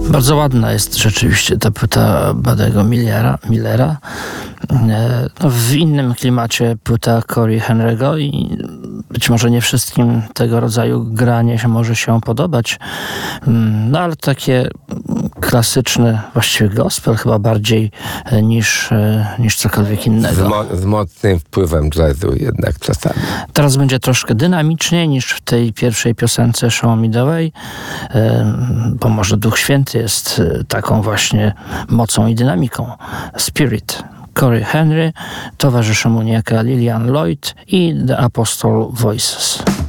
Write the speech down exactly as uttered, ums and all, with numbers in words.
Bardzo ładna jest rzeczywiście ta płyta Buddy'ego Millera. Millera. No, w innym klimacie płyta Cory Henry'ego i być może nie wszystkim tego rodzaju granie się może się podobać, no ale takie klasyczne, właściwie gospel chyba bardziej niż, niż cokolwiek innego. Z, mo- z mocnym wpływem jazzu jednak czasami. Teraz będzie troszkę dynamiczniej niż w tej pierwszej piosence Show Me The Way, bo może Duch Święty jest taką właśnie mocą i dynamiką. Spirit. Cory Henry, towarzyszy mu niejaka Lillian Lloyd i The Apostle Voices.